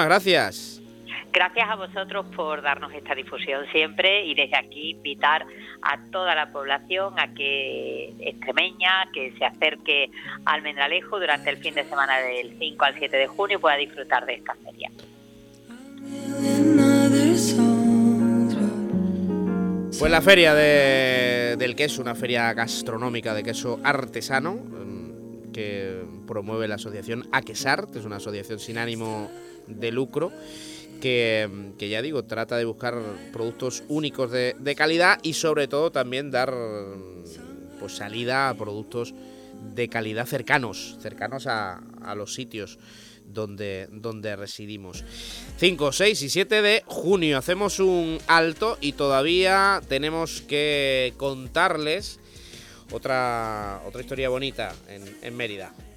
Gracias. Gracias a vosotros por darnos esta difusión siempre, y desde aquí invitar a toda la población a que extremeña, que se acerque a Almendralejo durante el fin de semana del 5 al 7 de junio y pueda disfrutar de esta feria. Pues la feria del queso, una feria gastronómica de queso artesano que promueve la asociación Aquesart, es una asociación sin ánimo de lucro que ya digo, trata de buscar productos únicos de calidad y sobre todo también dar pues salida a productos de calidad cercanos a los sitios donde residimos. 5, 6 y 7 de junio hacemos un alto y todavía tenemos que contarles otra historia bonita en Mérida.